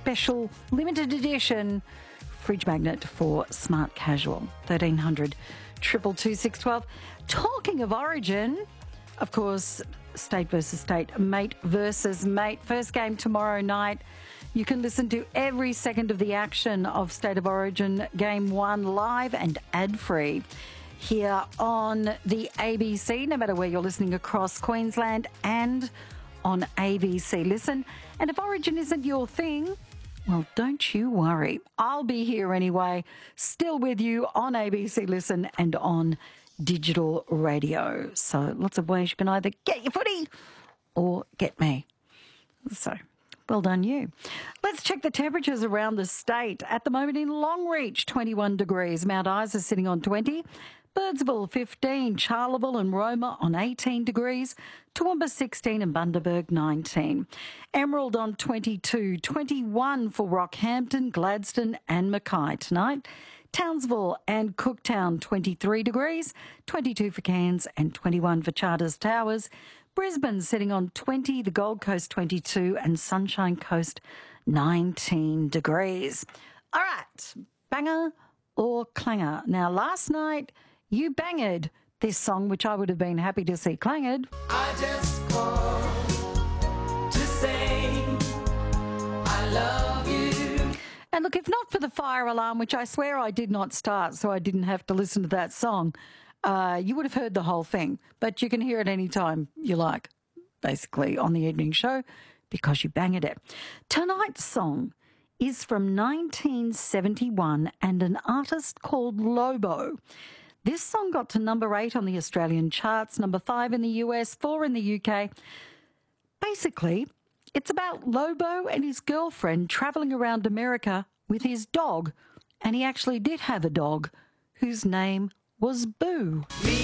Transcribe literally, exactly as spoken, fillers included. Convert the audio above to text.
special limited edition fridge magnet for smart casual. thirteen hundred, two two two, six one two. Talking of Origin, of course, state versus state, mate versus mate. First game tomorrow night. You can listen to every second of the action of State of Origin Game one live and ad-free here on the A B C, no matter where you're listening across Queensland and on A B C Listen. And if Origin isn't your thing, well, don't you worry. I'll be here anyway, still with you on A B C Listen and on digital radio. So lots of ways you can either get your footy or get me. So well done you. Let's check the temperatures around the state. At the moment in Longreach, twenty-one degrees. Mount Isa sitting on twenty. Birdsville, fifteen. Charleville and Roma on eighteen degrees. Toowoomba, sixteen. And Bundaberg, nineteen. Emerald on twenty-two. twenty-one for Rockhampton, Gladstone and Mackay tonight. Townsville and Cooktown, twenty-three degrees. twenty-two for Cairns and twenty-one for Charters Towers. Brisbane sitting on twenty, the Gold Coast twenty-two, and Sunshine Coast nineteen degrees. All right, banger or clanger. Now, last night you banged this song, which I would have been happy to see clanged. I just called to say I love you. And look, if not for the fire alarm, which I swear I did not start, so I didn't have to listen to that song, Uh, you would have heard the whole thing, but you can hear it any time you like, basically, on the evening show, because you banged it. Tonight's song is from nineteen seventy-one and an artist called Lobo. This song got to number eight on the Australian charts, number five in the U S, four in the U K. Basically, it's about Lobo and his girlfriend travelling around America with his dog, and he actually did have a dog whose name was Boo.